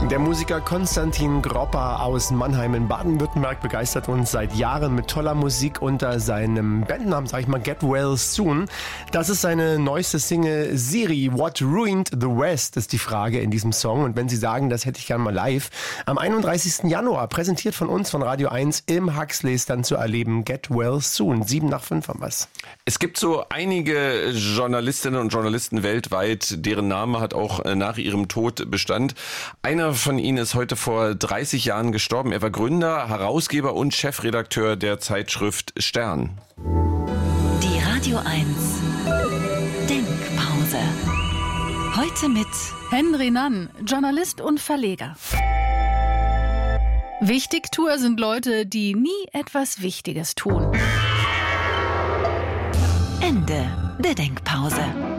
Der Musiker Konstantin Gropper aus Mannheim in Baden-Württemberg begeistert uns seit Jahren mit toller Musik unter seinem Bandnamen, sag ich mal, Get Well Soon. Das ist seine neueste Single Siri, What Ruined the West, ist die Frage in diesem Song. Und wenn Sie sagen, das hätte ich gerne mal live, am 31. Januar, präsentiert von uns, von Radio 1, im Huxleys dann zu erleben, Get Well Soon. 7:05 haben wir's. Es gibt so einige Journalistinnen und Journalisten weltweit, deren Name hat auch nach ihrem Tod Bestand. Einer von ihnen ist heute vor 30 Jahren gestorben. Er war Gründer, Herausgeber und Chefredakteur der Zeitschrift Stern. Die Radio 1 Denkpause. Heute mit Henry Nann, Journalist und Verleger. Wichtigtuer sind Leute, die nie etwas Wichtiges tun. Ende der Denkpause.